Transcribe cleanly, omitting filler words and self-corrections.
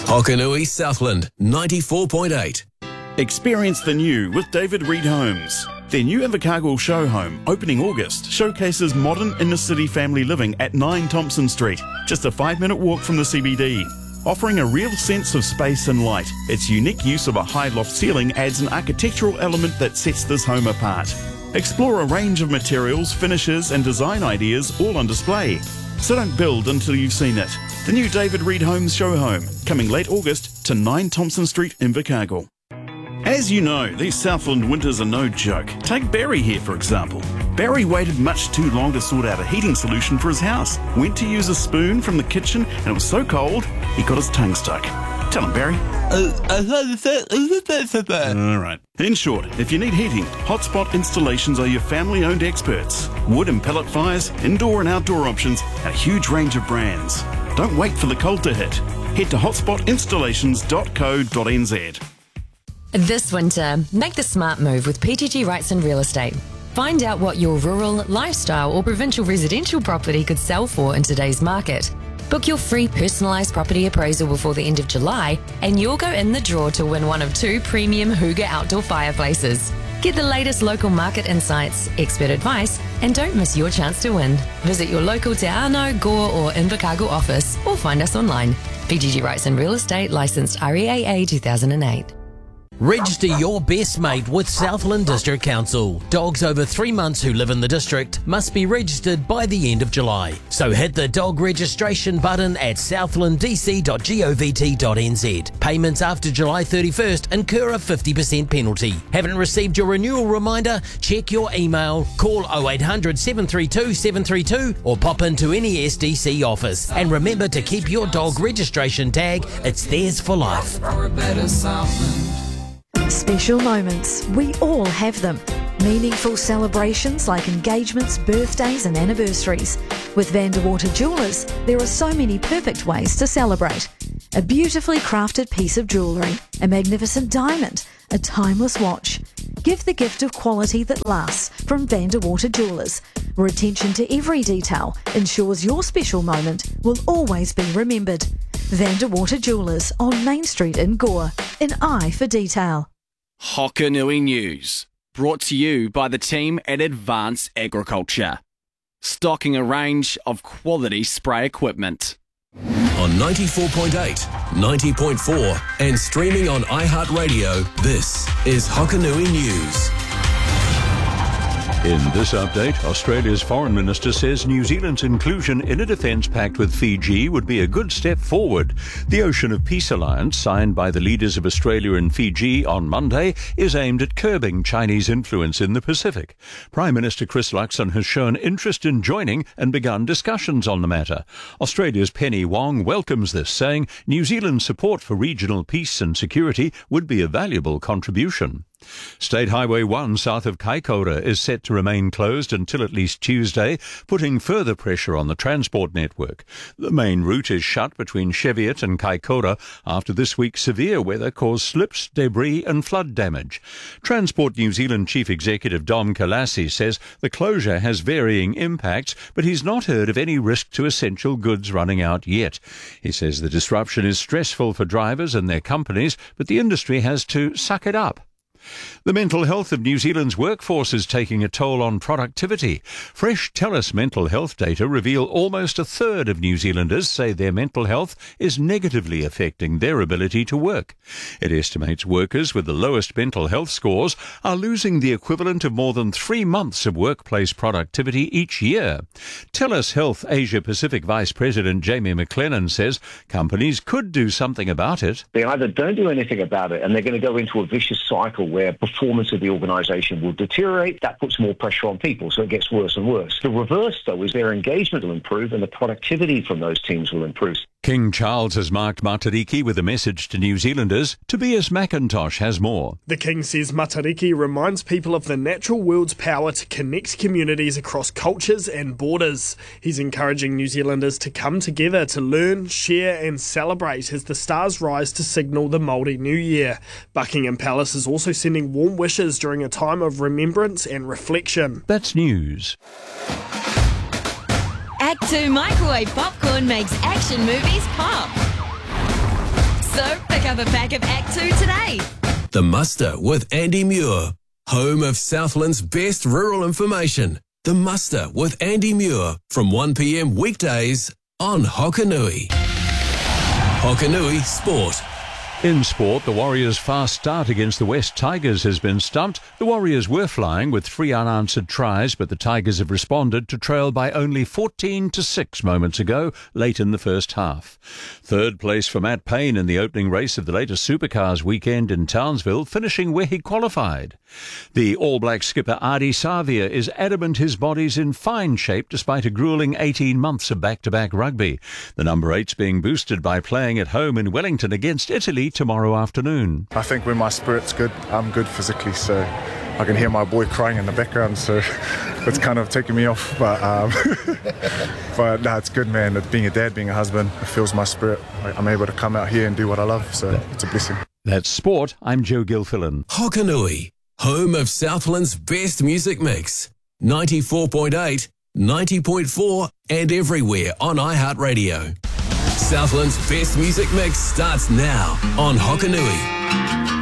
Hokanui Southland 94.8. Experience the new with David Reed Homes. Their new Invercargill show home, opening August, showcases modern inner-city family living at 9 Thompson Street, just a 5-minute walk from the CBD. Offering a real sense of space and light, its unique use of a high loft ceiling adds an architectural element that sets this home apart. Explore a range of materials, finishes and design ideas all on display. So don't build until you've seen it. The new David Reed Homes show home, coming late August to 9 Thompson Street, Invercargill. As you know, these Southland winters are no joke. Take Barry here, for example. Barry waited much too long to sort out a heating solution for his house. Went to use a spoon from the kitchen and it was so cold, he got his tongue stuck. Tell him, Barry. Alright. In short, if you need heating, Hotspot Installations are your family-owned experts. Wood and pellet fires, indoor and outdoor options, and a huge range of brands. Don't wait for the cold to hit. Head to hotspotinstallations.co.nz. This winter, make the smart move with PGG Wrightson Real Estate. Find out what your rural, lifestyle or provincial residential property could sell for in today's market. Book your free personalised property appraisal before the end of July and you'll go in the draw to win one of 2 premium Hooga outdoor fireplaces. Get the latest local market insights, expert advice and don't miss your chance to win. Visit your local Te Anau, Gore or Invercargill office or find us online. PGG Wrightson Real Estate, licensed REAA 2008. Register your best mate with Southland District Council. Dogs over 3 months who live in the district must be registered by the end of July. So hit the dog registration button at southlanddc.govt.nz. Payments after July 31st incur a 50% penalty. Haven't received your renewal reminder? Check your email, call 0800 732 732 or pop into any SDC office. And remember to keep your dog registration tag. It's theirs for life. Special moments, we all have them. Meaningful celebrations like engagements, birthdays and anniversaries. With Vanderwater Jewellers, there are so many perfect ways to celebrate. A beautifully crafted piece of jewellery, a magnificent diamond, a timeless watch. Give the gift of quality that lasts from Vanderwater Jewellers, where attention to every detail ensures your special moment will always be remembered. Vanderwater Jewellers on Main Street in Gore, an eye for detail. Hokanui News, brought to you by the team at Advance Agriculture. Stocking a range of quality spray equipment. On 94.8, 90.4 and streaming on iHeartRadio, this is Hokanui News. In this update, Australia's Foreign Minister says New Zealand's inclusion in a defence pact with Fiji would be a good step forward. The Ocean of Peace Alliance, signed by the leaders of Australia and Fiji on Monday, is aimed at curbing Chinese influence in the Pacific. Prime Minister Chris Luxon has shown interest in joining and begun discussions on the matter. Australia's Penny Wong welcomes this, saying New Zealand's support for regional peace and security would be a valuable contribution. State Highway 1 south of Kaikoura is set to remain closed until at least Tuesday, putting further pressure on the transport network. The main route is shut between Cheviot and Kaikoura after this week's severe weather caused slips, debris and flood damage. Transport New Zealand Chief Executive Dom Kalassi says the closure has varying impacts, but he's not heard of any risk to essential goods running out yet. He says the disruption is stressful for drivers and their companies, but the industry has to suck it up. The mental health of New Zealand's workforce is taking a toll on productivity. Fresh TELUS mental health data reveal almost a third of New Zealanders say their mental health is negatively affecting their ability to work. It estimates workers with the lowest mental health scores are losing the equivalent of more than 3 months of workplace productivity each year. TELUS Health Asia Pacific Vice President Jamie McLennan says companies could do something about it. They either don't do anything about it and they're going to go into a vicious cycle where performance of the organisation will deteriorate. That puts more pressure on people, so it gets worse and worse. The reverse, though, is their engagement will improve and the productivity from those teams will improve. King Charles has marked Matariki with a message to New Zealanders. Tobias McIntosh has more. The King says Matariki reminds people of the natural world's power to connect communities across cultures and borders. He's encouraging New Zealanders to come together to learn, share and celebrate as the stars rise to signal the Māori New Year. Buckingham Palace is also sending warm wishes during a time of remembrance and reflection. That's news. Act 2 microwave popcorn makes action movies pop. So pick up a pack of Act 2 today. The Muster with Andy Muir, home of Southland's best rural information. The Muster with Andy Muir from 1 p.m. weekdays on Hokanui. Hokanui Sport. In sport, the Warriors' fast start against the West Tigers has been stumped. The Warriors were flying with 3 unanswered tries, but the Tigers have responded to trail by only 14-6 moments ago, late in the first half. Third place for Matt Payne in the opening race of the latest Supercars weekend in Townsville, finishing where he qualified. The All Black skipper Adi Savia is adamant his body's in fine shape despite a gruelling 18 months of back-to-back rugby. The number 8's being boosted by playing at home in Wellington against Italy tomorrow afternoon. I think when my spirit's good, I'm good physically, so I can hear my boy crying in the background, so it's kind of taking me off, but no, it's good, man. Being a dad, being a husband, it fills my spirit. I'm able to come out here and do what I love, so it's a blessing. That's sport. I'm Joe Gilfillan. Hokanui, home of Southland's best music mix. 94.8, 90.4 and everywhere on iHeartRadio. Southland's best music mix starts now on Hokanui.